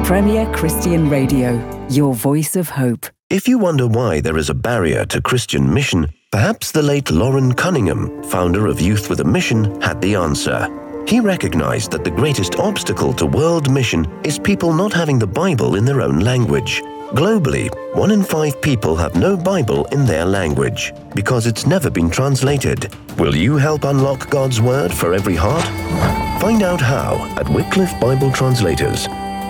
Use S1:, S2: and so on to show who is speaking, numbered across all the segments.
S1: Premier Christian Radio, your voice of hope.
S2: If you wonder why there is a barrier to Christian mission, perhaps the late Lauren Cunningham, founder of Youth with a Mission, had the answer. He recognized that the greatest obstacle to world mission is people not having the Bible in their own language. Globally, 1 in 5 people have no Bible in their language because it's never been translated. Will you help unlock God's Word for every heart? Find out how at Wycliffe Bible Translators,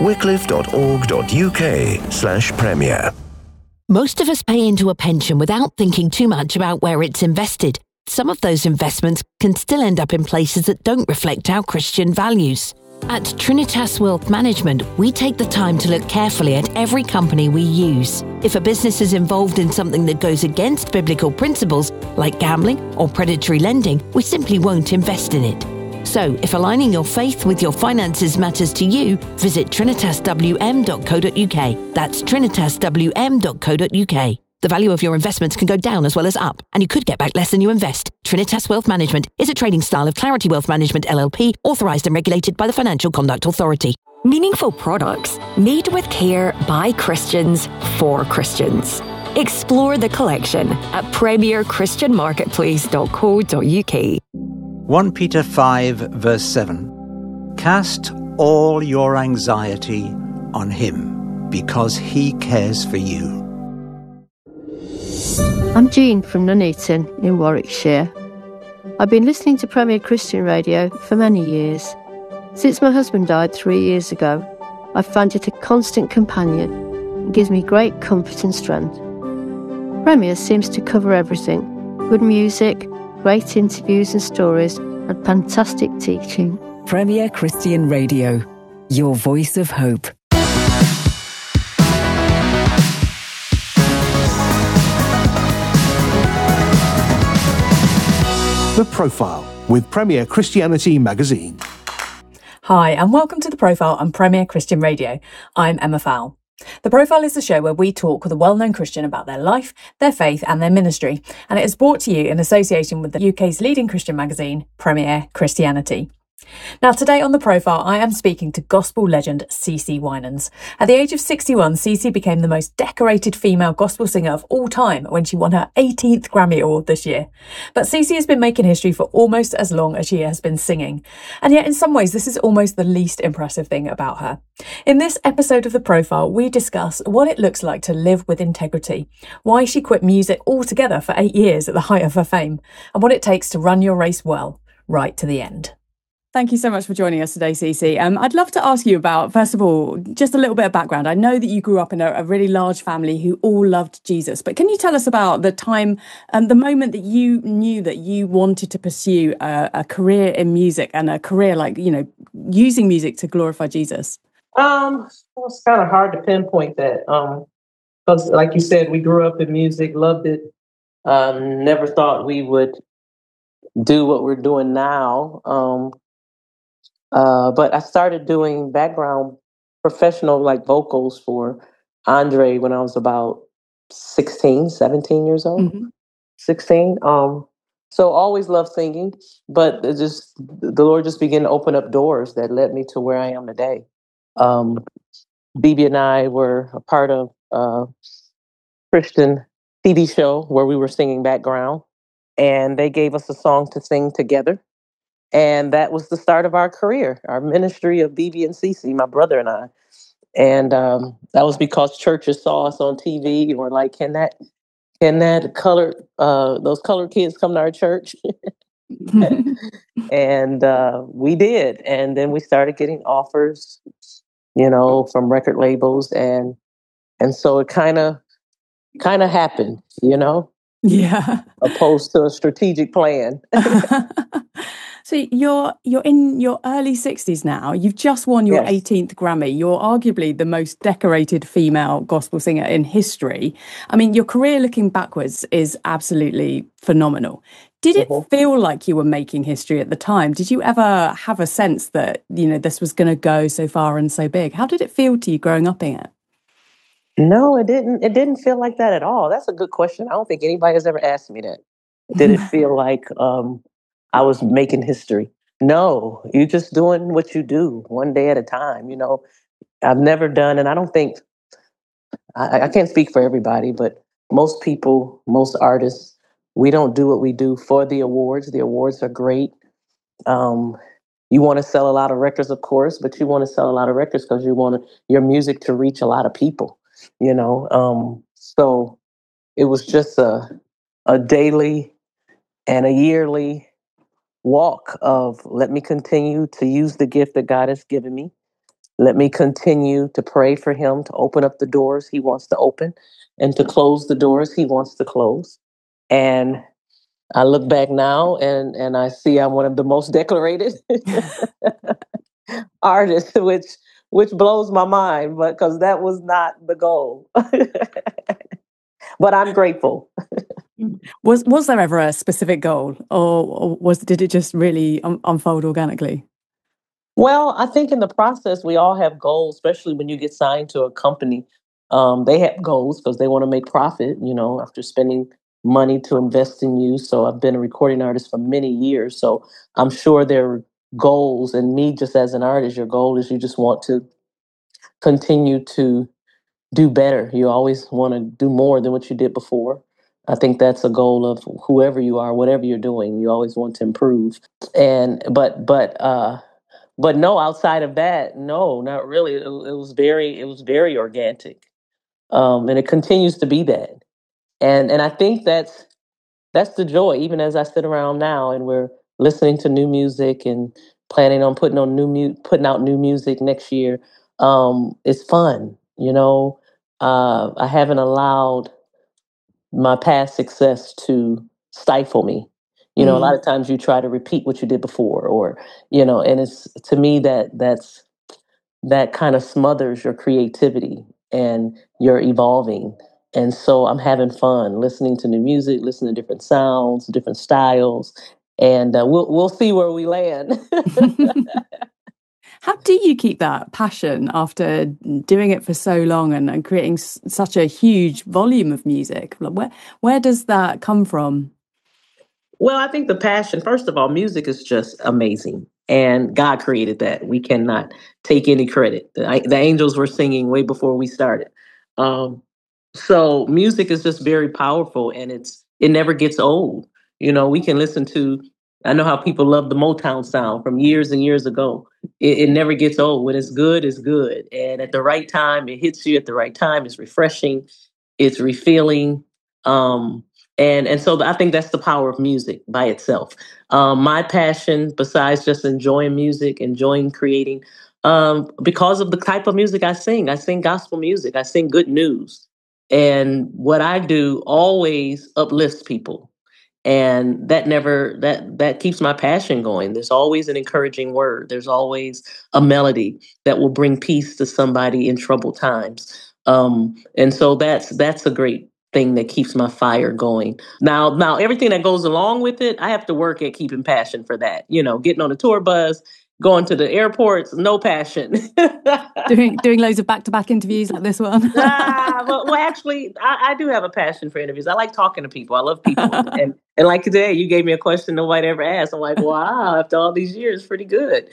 S2: wycliffe.org.uk/premier.
S3: Most of us pay into a pension without thinking too much about where it's invested. Some of those investments can still end up in places that don't reflect our Christian values. At Trinitas Wealth Management, we take the time to look carefully at every company we use. If a business is involved in something that goes against biblical principles, like gambling or predatory lending, we simply won't invest in it. So, if aligning your faith with your finances matters to you, visit trinitaswm.co.uk. That's trinitaswm.co.uk. The value of your investments can go down as well as up, and you could get back less than you invest. Trinitas Wealth Management is a trading style of Clarity Wealth Management LLP, authorised and regulated by the Financial Conduct Authority.
S4: Meaningful products made with care by Christians for Christians. Explore the collection at premierchristianmarketplace.co.uk.
S5: 1 Peter 5, verse 7. Cast all your anxiety on him, because he cares for you.
S6: I'm Jean from Nuneaton in Warwickshire. I've been listening to Premier Christian Radio for many years. Since my husband died 3 years ago, I've found it a constant companion and gives me great comfort and strength. Premier seems to cover everything: good music, great interviews and stories, and fantastic teaching.
S1: Premier Christian Radio, your voice of hope.
S7: The Profile with Premier Christianity Magazine.
S8: Hi, and welcome to The Profile on Premier Christian Radio. I'm Emma Fowle. The Profile is the show where we talk with a well-known Christian about their life, their faith and their ministry, and it is brought to you in association with the UK's leading Christian magazine, Premier Christianity. Now, today on The Profile, I am speaking to gospel legend CeCe Winans. At the age of 61, CeCe became the most decorated female gospel singer of all time when she won her 18th Grammy Award this year. But CeCe has been making history for almost as long as she has been singing. And yet, in some ways, this is almost the least impressive thing about her. In this episode of The Profile, we discuss what it looks like to live with integrity, why she quit music altogether for 8 years at the height of her fame, and what it takes to run your race well, right to the end. Thank you so much for joining us today, CeCe. I'd love to ask you about, first of all, just a little bit of background. I know that you grew up in a really large family who all loved Jesus, but can you tell us about the time and the moment that you knew that you wanted to pursue a career in music and a career using music to glorify Jesus?
S9: It's kind of hard to pinpoint that because, like you said, we grew up in music, loved it, never thought we would do what we're doing now. But I started doing background professional vocals for Andre when I was about 17 years old, 16. So always loved singing, but the Lord just began to open up doors that led me to where I am today. BB and I were a part of a Christian TV show where we were singing background, and they gave us a song to sing together. And that was the start of our career, our ministry of BB and CeCe, my brother and I. And that was because churches saw us on TV and were like, can that those colored kids come to our church? And we did. And then we started getting offers, from record labels. And so it kind of happened,
S8: Yeah.
S9: Opposed to a strategic plan.
S8: So you're in your early 60s now. You've just won your 18th Grammy. You're arguably the most decorated female gospel singer in history. I mean, your career looking backwards is absolutely phenomenal. Did it feel like you were making history at the time? Did you ever have a sense that, this was going to go so far and so big? How did it feel to you growing up in it?
S9: No, it didn't. It didn't feel like that at all. That's a good question. I don't think anybody has ever asked me that. Did it feel like I was making history? No, you're just doing what you do one day at a time. I've never done, and I don't think, I can't speak for everybody, but most people, most artists, we don't do what we do for the awards. The awards are great. Um, you want to sell a lot of records, of course, but you want to sell a lot of records because you want your music to reach a lot of people, you know. So it was just a daily and a yearly walk of, let me continue to use the gift that God has given me. Let me continue to pray for him to open up the doors he wants to open and to close the doors he wants to close. And I look back now and I see I'm one of the most decorated artists, which blows my mind, but because that was not the goal. But I'm grateful.
S8: Was there ever a specific goal, or did it just really unfold organically?
S9: Well, I think in the process, we all have goals, especially when you get signed to a company. They have goals because they want to make profit, after spending money to invest in you. So I've been a recording artist for many years. So I'm sure there are goals. And me, just as an artist, your goal is you just want to continue to do better. You always want to do more than what you did before. I think that's a goal of whoever you are, whatever you're doing. You always want to improve. But no, outside of that, no, not really. It was very organic, and it continues to be that. And I think that's the joy. Even as I sit around now, and we're listening to new music and planning on putting out new music next year. It's fun, I haven't allowed my past success to stifle me. A lot of times you try to repeat what you did before, or and it's, to me, that kind of smothers your creativity and your evolving. And so I'm having fun listening to new music, listening to different sounds, different styles, and we'll see where we land.
S8: How do you keep that passion after doing it for so long and creating such a huge volume of music? Where does that come from?
S9: Well, I think the passion, first of all, music is just amazing. And God created that. We cannot take any credit. The angels were singing way before we started. So music is just very powerful, and it never gets old. We can listen to, I know how people love the Motown sound from years and years ago. It never gets old. When it's good, it's good. And at the right time, it hits you at the right time. It's refreshing. It's refilling. And so I think that's the power of music by itself. My passion, besides just enjoying music, enjoying creating, because of the type of music I sing gospel music, I sing good news. And what I do always uplifts people. And that keeps my passion going. There's always an encouraging word. There's always a melody that will bring peace to somebody in troubled times. And so that's a great thing that keeps my fire going. Now everything that goes along with it, I have to work at keeping passion for that. Getting on a tour bus, going to the airports, no passion.
S8: doing loads of back-to-back interviews like this one.
S9: Well, actually, I do have a passion for interviews. I like talking to people. I love people. and like today, you gave me a question nobody ever asked. I'm like, wow, after all these years, pretty good.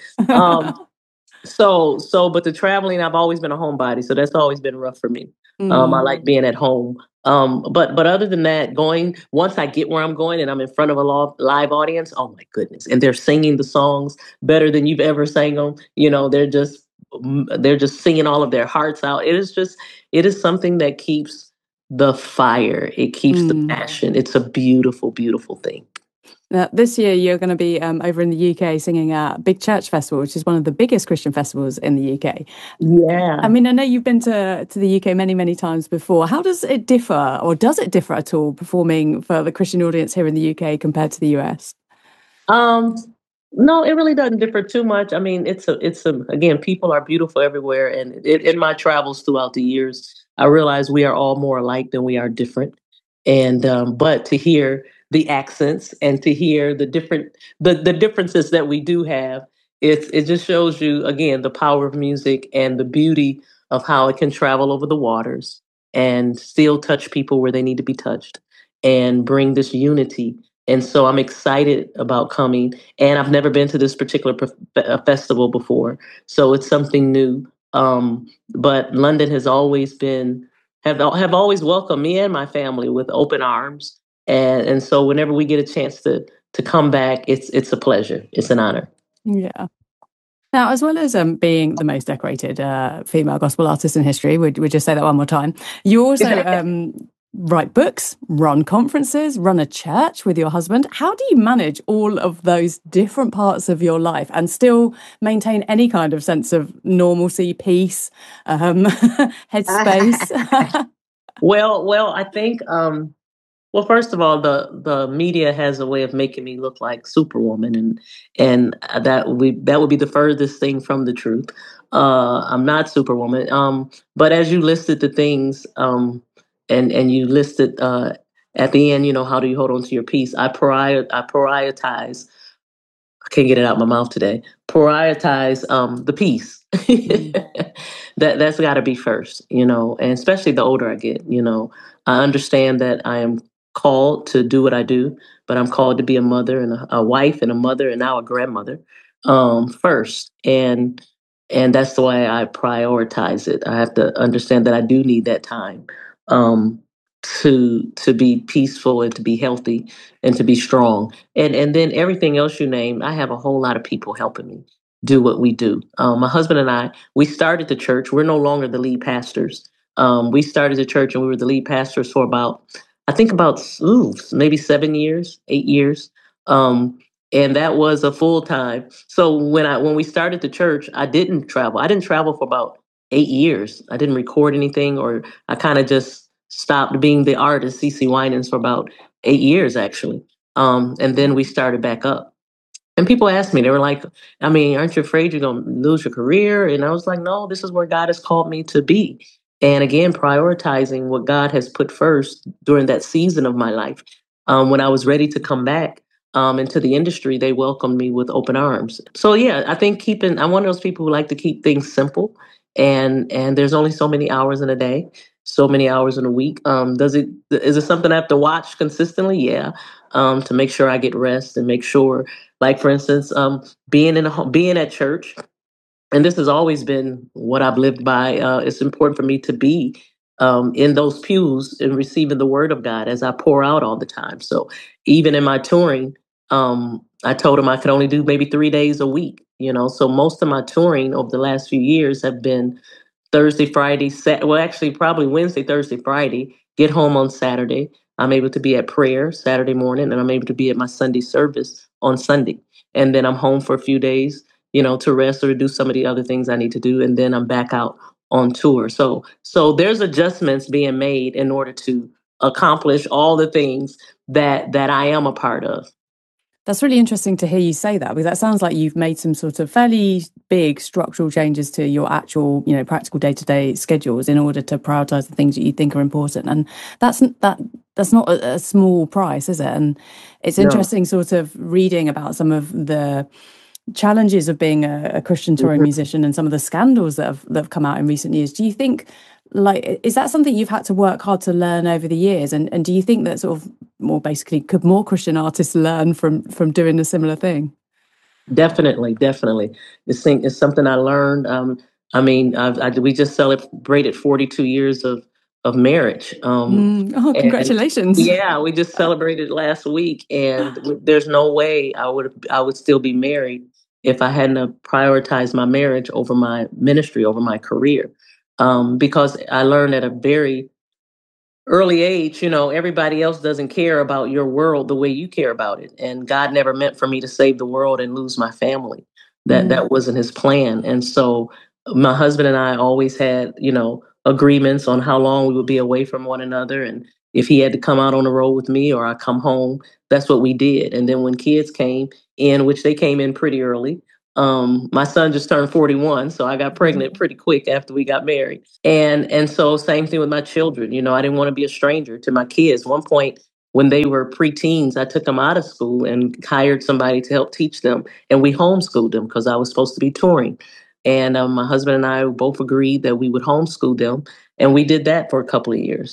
S9: But the traveling, I've always been a homebody, so that's always been rough for me. I like being at home. But other than that, once I get where I'm going and I'm in front of a live audience, oh my goodness. And they're singing the songs better than you've ever sang them. They're just singing all of their hearts out. It is something that keeps the fire. It keeps the passion. It's a beautiful, beautiful thing.
S8: Now, this year, you're going to be over in the UK singing at Big Church Festival, which is one of the biggest Christian festivals in the UK.
S9: Yeah.
S8: I mean, I know you've been to the UK many, many times before. How does it differ, or does it differ at all, performing for the Christian audience here in the UK compared to the US?
S9: No, it really doesn't differ too much. I mean, again, people are beautiful everywhere. And in my travels throughout the years, I realize we are all more alike than we are different. And but to hear the accents and to hear the differences that we do have, it just shows you, again, the power of music and the beauty of how it can travel over the waters and still touch people where they need to be touched and bring this unity. And so I'm excited about coming. And I've never been to this particular festival before, so it's something new. But London has always been have always welcomed me and my family with open arms, and so whenever we get a chance to come back, it's a pleasure. It's an honor.
S8: Yeah. Now, as well as being the most decorated female gospel artist in history, we'd just say that one more time, you also write books, run conferences, run a church with your husband. How do you manage all of those different parts of your life and still maintain any kind of sense of normalcy, peace, headspace?
S9: Well, I think well, first of all, the media has a way of making me look like Superwoman, and that would be the furthest thing from the truth. I'm not Superwoman. But as you listed the things, and you listed at the end, how do you hold on to your peace? I prioritize. I can't get it out of my mouth today. Prioritize the peace. That's got to be first, and especially the older I get, I understand that I am called to do what I do, but I'm called to be a mother and a wife and a mother and now a grandmother first, and that's the way I prioritize it. I have to understand that I do need that time um, to be peaceful and to be healthy and to be strong, and then everything else you named. I have a whole lot of people helping me do what we do. My husband and I, we started the church. We're no longer the lead pastors. We started the church and we were the lead pastors for about maybe 7 years, 8 years. And that was a full time. So when we started the church, I didn't travel. I didn't travel for about 8 years. I didn't record anything, or I kind of just stopped being the artist, CeCe Winans, for about 8 years actually. And then we started back up. And people asked me, they were like, I mean, aren't you afraid you're going to lose your career? And I was like, no, this is where God has called me to be. And again, prioritizing what God has put first during that season of my life. When I was ready to come back into the industry, they welcomed me with open arms. So yeah, I think I'm one of those people who like to keep things simple. And there's only so many hours in a day, so many hours in a week. Is it something I have to watch consistently? Yeah. To make sure I get rest and make sure, like for instance, being at church, and this has always been what I've lived by. It's important for me to be in those pews and receiving the word of God as I pour out all the time. So even in my touring, I told him I could only do maybe 3 days a week. So most of my touring over the last few years have been Thursday, Friday, actually probably Wednesday, Thursday, Friday, get home on Saturday. I'm able to be at prayer Saturday morning, and I'm able to be at my Sunday service on Sunday. And then I'm home for a few days, to rest or to do some of the other things I need to do. And then I'm back out on tour. So there's adjustments being made in order to accomplish all the things that I am a part of.
S8: That's really interesting to hear you say that, because that sounds like you've made some sort of fairly big structural changes to your actual, practical day-to-day schedules in order to prioritize the things that you think are important. And that's not a small price, is it? And it's interesting sort of reading about some of the challenges of being a Christian touring musician and some of the scandals that have come out in recent years. Do you think, is that something you've had to work hard to learn over the years? And do you think that sort of more basically, could more Christian artists learn from doing a similar thing?
S9: Definitely. It's something I learned. We just celebrated 42 years of marriage.
S8: Congratulations!
S9: We just celebrated last week, and there's no way I would still be married if I hadn't prioritized my marriage over my ministry, over my career. Because I learned at a very early age, everybody else doesn't care about your world the way you care about it. And God never meant for me to save the world and lose my family. That wasn't his plan. And so my husband and I always had, agreements on how long we would be away from one another. And if he had to come out on the road with me or I come home, that's what we did. And then when kids came in, which they came in pretty early, my son just turned 41, so I got pregnant pretty quick after we got married. And so same thing with my children. I didn't want to be a stranger to my kids. One point when they were preteens, I took them out of school and hired somebody to help teach them. And we homeschooled them because I was supposed to be touring. And my husband and I both agreed that we would homeschool them. And we did that for a couple of years.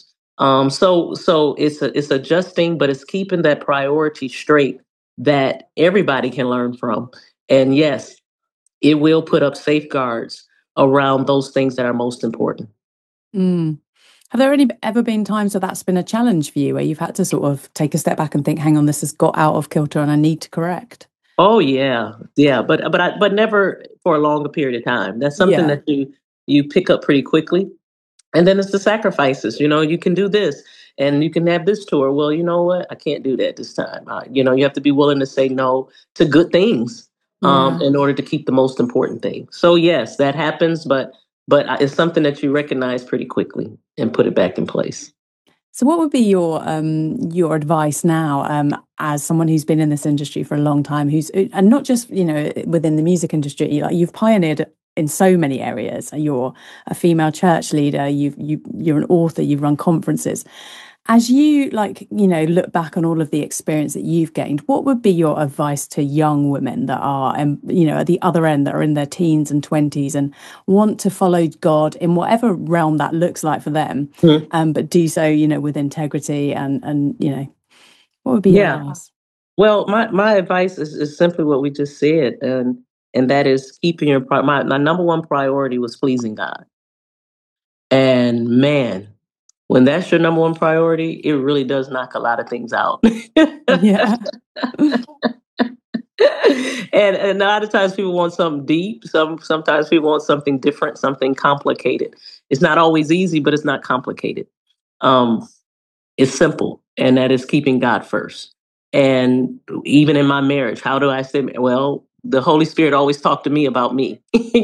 S9: So it's adjusting, but it's keeping that priority straight that everybody can learn from. And yes, it will put up safeguards around those things that are most important.
S8: Mm. Have there ever been times where that's been a challenge for you, where you've had to sort of take a step back and think, hang on, this has got out of kilter and I need to correct?
S9: Oh yeah, but never for a longer period of time. That's something that you pick up pretty quickly. And then it's the sacrifices. You can do this and you can have this tour. Well, you know what? I can't do that this time. You have to be willing to say no to good things in order to keep the most important thing. So yes, that happens, but it's something that you recognize pretty quickly and put it back in place.
S8: So what would be your advice now, as someone who's been in this industry for a long time, and not just, within the music industry, like you've pioneered in so many areas. You're a female church leader, you're an author, you've run conferences. As you look back on all of the experience that you've gained, what would be your advice to young women that are, at the other end, that are in their teens and 20s and want to follow God in whatever realm that looks like for them, but do so, with integrity and what would be your advice?
S9: Well, my advice is simply what we just said, and that is keeping my number one priority was pleasing God. And man, when that's your number one priority, it really does knock a lot of things out.
S8: Yeah.
S9: And a lot of times people want something deep. Sometimes people want something different, something complicated. It's not always easy, but it's not complicated. It's simple, and that is keeping God first. And even in my marriage, how do I say, well, the Holy Spirit always talked to me about me.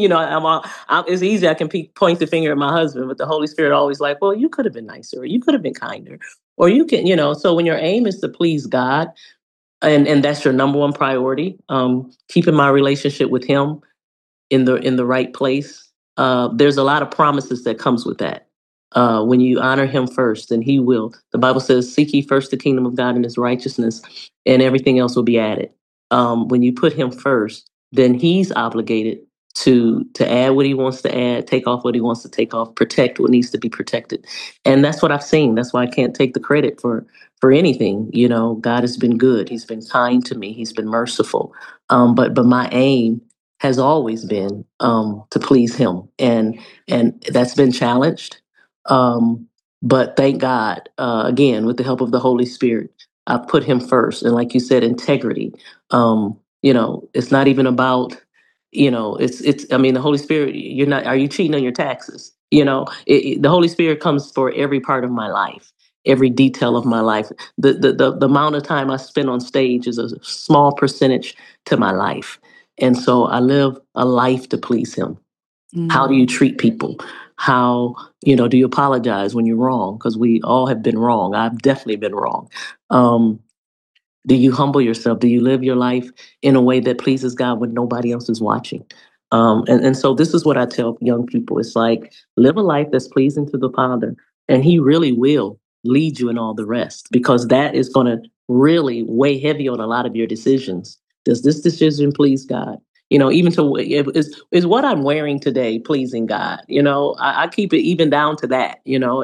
S9: It's easy. I can point the finger at my husband, but the Holy Spirit always like, well, you could have been nicer, or you could have been kinder, or you can, so when your aim is to please God, and that's your number one priority, keeping my relationship with him in the right place. There's a lot of promises that comes with that. When you honor him first, then he will. The Bible says, seek ye first the kingdom of God and his righteousness, and everything else will be added. When you put him first, then he's obligated to add what he wants to add, take off what he wants to take off, protect what needs to be protected. And that's what I've seen. That's why I can't take the credit for anything. God has been good. He's been kind to me. He's been merciful. But my aim has always been to please him. And that's been challenged. But thank God, again, with the help of the Holy Spirit, I put him first. And like you said, integrity. It's not even about, the Holy Spirit, are you cheating on your taxes? The Holy Spirit comes for every part of my life, every detail of my life. The amount of time I spend on stage is a small percentage to my life. And so I live a life to please him. How do you treat people? How, do you apologize when you're wrong? Because we all have been wrong. I've definitely been wrong. Do you humble yourself? Do you live your life in a way that pleases God when nobody else is watching? And so this is what I tell young people. It's like, live a life that's pleasing to the Father, and he really will lead you in all the rest, because that is going to really weigh heavy on a lot of your decisions. Does this decision please God? Even to is what I'm wearing today pleasing God? I keep it even down to that.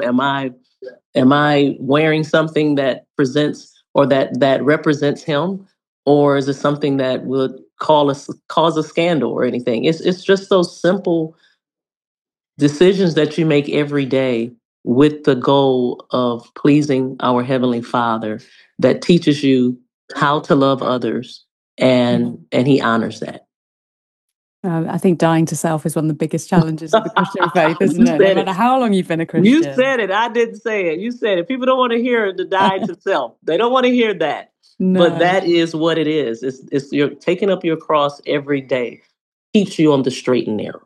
S9: Am I wearing something that presents or that represents him, or is it something that would cause a scandal or anything? It's just those simple decisions that you make every day with the goal of pleasing our Heavenly Father that teaches you how to love others, and he honors that.
S8: I think dying to self is one of the biggest challenges of the Christian faith, isn't it? No matter how long you've been a Christian.
S9: You said it. I didn't say it. You said it. People don't want to hear the dying to self. They don't want to hear that. No. But that is what it is. It's you're taking up your cross every day. Keeps you on the straight and narrow.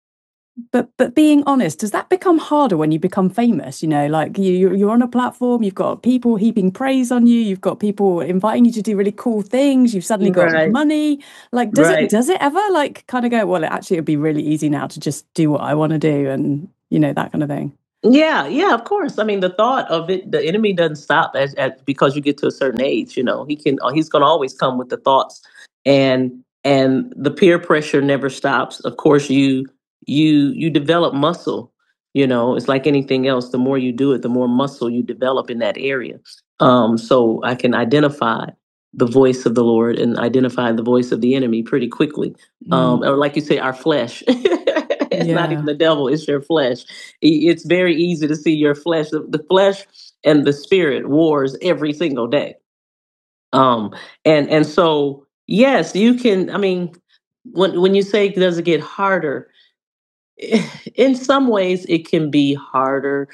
S8: But being honest, does that become harder when you become famous? Like you're on a platform, you've got people heaping praise on you, you've got people inviting you to do really cool things, you've suddenly got money. Like, does it ever like kind of go, well, actually it'd be really easy now to just do what I want to do, and that kind of thing?
S9: Yeah, of course. I mean, the thought of it, the enemy doesn't stop because you get to a certain age. He's going to always come with the thoughts, and the peer pressure never stops. Of course, you develop muscle. It's like anything else. The more you do it, the more muscle you develop in that area. So I can identify the voice of the Lord and identify the voice of the enemy pretty quickly. Or like you say, our flesh. It's not even the devil, it's your flesh. It's very easy to see your flesh. The flesh and the spirit wars every single day. And so, yes, you can, I mean, when you say, does it get harder? In some ways it can be harder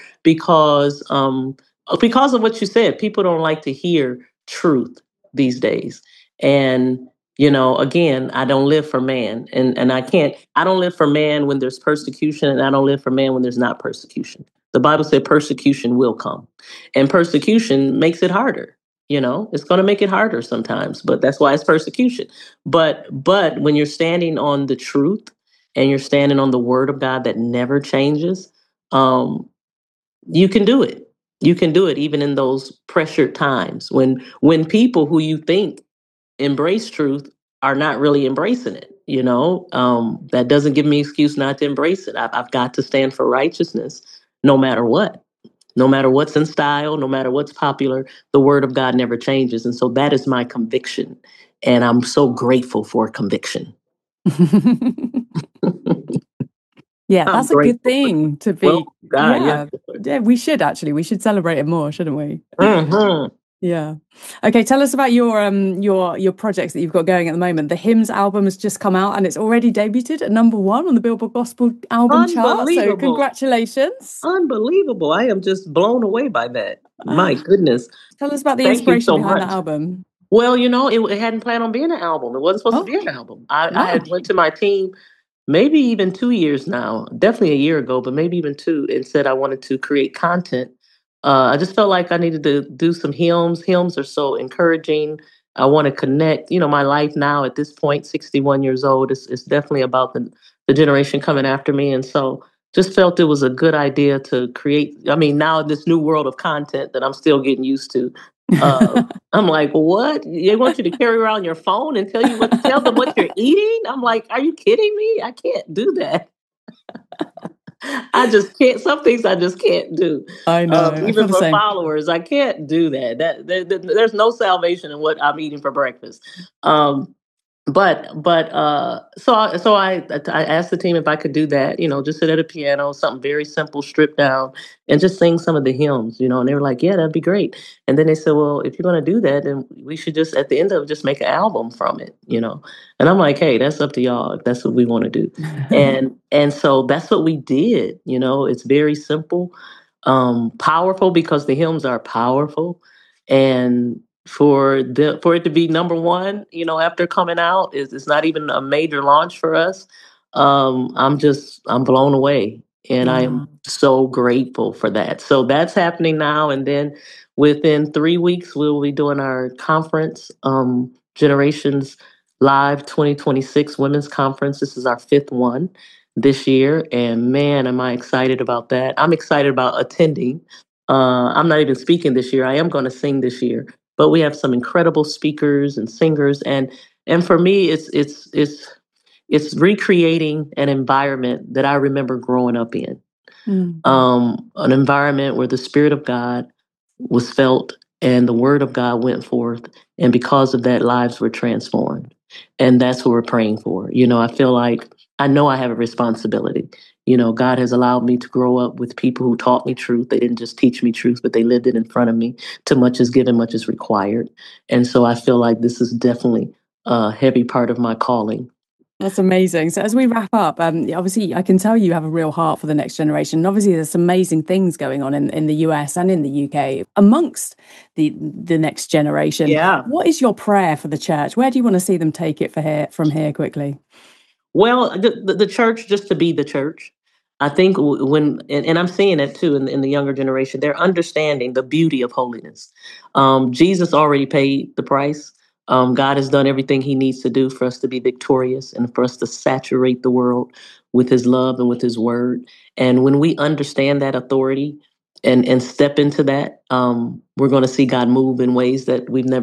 S9: because of what you said. People don't like to hear truth these days. And again, I don't live for man, and I don't live for man when there's persecution, and I don't live for man when there's not persecution. The Bible said persecution will come, and persecution makes it harder. It's going to make it harder sometimes, but that's why it's persecution. But when you're standing on the truth and you're standing on the word of God that never changes, you can do it. You can do it even in those pressured times when people who you think embrace truth are not really embracing it. That doesn't give me excuse not to embrace it. I've got to stand for righteousness no matter what. No matter what's in style, no matter what's popular, the word of God never changes. And so that is my conviction. And I'm so grateful for conviction.
S8: Yeah, that's a good thing to be.
S9: Well, God,
S8: yeah, we should actually. We should celebrate it more, shouldn't we?
S9: Mm-hmm.
S8: Yeah. Okay, tell us about your projects that you've got going at the moment. The Hymns album has just come out and it's already debuted at #1 on the Billboard Gospel Album chart. So congratulations.
S9: Unbelievable. I am just blown away by that. My goodness.
S8: Tell us about the inspiration behind the album.
S9: Well, it hadn't planned on being an album. It wasn't supposed to be an album. I had went to my team maybe even 2 years now, definitely a year ago, but maybe even 2, and said I wanted to create content. I just felt like I needed to do some hymns. Hymns are so encouraging. I want to connect. My life now at this point, 61 years old, is definitely about the generation coming after me. And so just felt it was a good idea to create. I mean, now this new world of content that I'm still getting used to. I'm like, what? They want you to carry around your phone and tell them what you're eating? I'm like, are you kidding me? I can't do that. I just can't. Some things I just can't do.
S8: I know.
S9: Even for followers, I can't do that. There's no salvation in what I'm eating for breakfast. So I asked the team if I could do that, just sit at a piano, something very simple, stripped down, and just sing some of the hymns, and they were like, yeah, that'd be great. And then they said, well, if you're going to do that, then we should just, at the end of it, just make an album from it, And I'm like, hey, that's up to y'all if that's what we want to do. and so that's what we did. It's very simple, powerful because the hymns are powerful, and for it to be #1, after coming out, it's not even a major launch for us. I'm blown away, and I am so grateful for that. So that's happening now, and then within 3 weeks we'll be doing our conference, Generations Live 2026 Women's Conference. This is our 5th one this year, and man, am I excited about that. I'm excited about attending. I'm not even speaking this year. I am going to sing this year. But we have some incredible speakers and singers, and for me, it's recreating an environment that I remember growing up in, an environment where the Spirit of God was felt and the Word of God went forth, and because of that, lives were transformed, and that's what we're praying for. I feel like I know I have a responsibility. God has allowed me to grow up with people who taught me truth. They didn't just teach me truth, but they lived it in front of me. Too much is given, much is required. And so I feel like this is definitely a heavy part of my calling.
S8: That's amazing. So as we wrap up, obviously I can tell you have a real heart for the next generation. And obviously there's some amazing things going on in the US and in the UK amongst the next generation.
S9: Yeah.
S8: What is your prayer for the church? Where do you want to see them take it from here quickly?
S9: Well, the church, just to be the church. I think and I'm seeing it too in the younger generation, they're understanding the beauty of holiness. Jesus already paid the price. God has done everything he needs to do for us to be victorious and for us to saturate the world with his love and with his word. And when we understand that authority and step into that, we're going to see God move in ways that we've never